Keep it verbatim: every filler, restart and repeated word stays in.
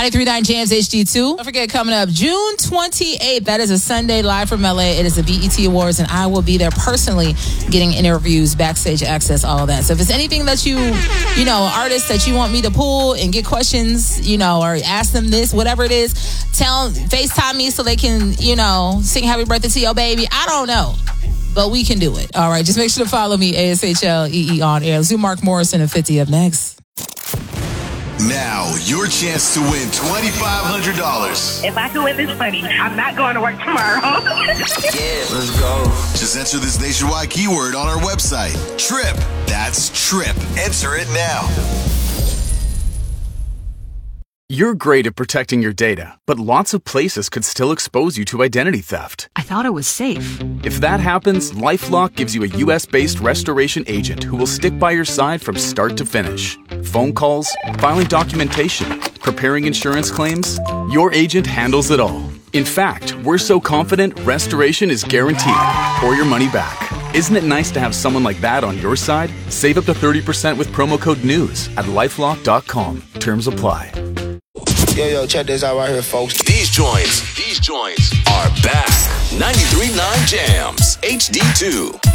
ninety-three point nine Jams H D two. Don't forget, coming up June twenty-eighth, that is a Sunday, live from L A. It is the B E T Awards, and I will be there personally getting interviews, backstage access, all of that. So if it's anything that you, you know, artists that you want me to pull and get questions, you know, or ask them this, whatever it is, tell, FaceTime me so they can, you know, sing happy birthday to your baby. I don't know, but we can do it. All right, just make sure to follow me, A S H L E E on air. Let's do Mark Morrison and fifty up next. Now, your chance to win twenty-five hundred dollars. If I can win this money, I'm not going to work tomorrow. Yeah, let's go. Just enter this nationwide keyword on our website. TRIP. That's TRIP. Enter it now. You're great at protecting your data, but lots of places could still expose you to identity theft. I thought it was safe. If that happens, LifeLock gives you a U S-based restoration agent who will stick by your side from start to finish. Phone calls, filing documentation, preparing insurance claims, your agent handles it all. In fact, we're so confident restoration is guaranteed or your money back. Isn't it nice to have someone like that on your side? Save up to thirty percent with promo code NEWS at lifelock dot com. Terms apply. Yo, yo, check this out right here, folks. These joints, these joints are back. ninety-three point nine Jams, H D two.